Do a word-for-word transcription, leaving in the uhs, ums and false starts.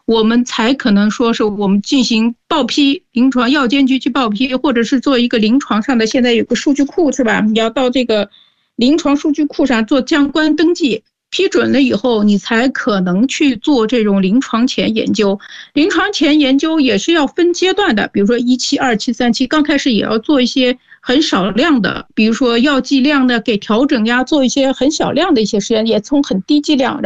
我们才可能说是我们进行报批，临床药监局去报批，或者是做一个临床上的，现在有个数据库是吧？你要到这个临床数据库上做相关登记，批准了以后，你才可能去做这种临床前研究。临床前研究也是要分阶段的，比如说一期、二期、三期，刚开始也要做一些很少量的，比如说药剂量的给调整呀，做一些很小量的一些实验，也从很低剂量。